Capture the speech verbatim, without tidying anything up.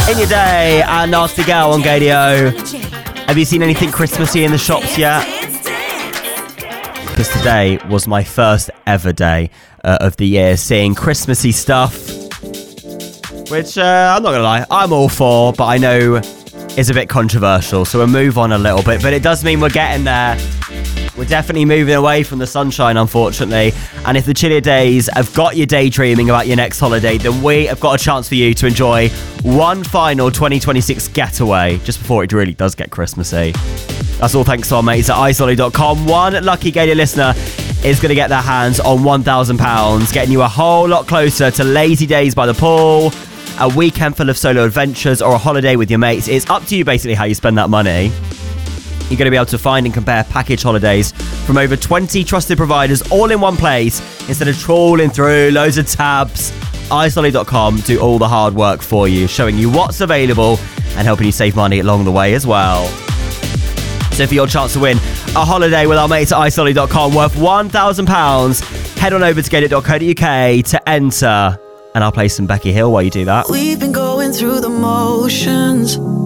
In Your Day and Nasty Gal on Gadio. Have you seen anything Christmassy in the shops yet? Because today was my first ever day uh, of the year seeing Christmassy stuff, which uh, I'm not going to lie, I'm all for, but I know is a bit controversial, so we'll move on a little bit, but it does mean we're getting there. We're definitely moving away from the sunshine, unfortunately, and if the chillier days have got you daydreaming about your next holiday, then we have got a chance for you to enjoy one final twenty twenty-six getaway just before it really does get Christmassy. That's all thanks to our mates at ice lolly dot com. One lucky Gator listener is going to get their hands on one thousand pounds, getting you a whole lot closer to lazy days by the pool, a weekend full of solo adventures, or a holiday with your mates. It's up to you basically how you spend that money. You're going to be able to find and compare package holidays from over twenty trusted providers all in one place instead of trawling through loads of tabs. ice lolly dot com do all the hard work for you, showing you what's available and helping you save money along the way as well. So for your chance to win a holiday with our mates at ice lolly dot com worth one thousand pounds, head on over to gator dot co dot uk to enter. And I'll play some Becky Hill while you do that. We've been going through the motions,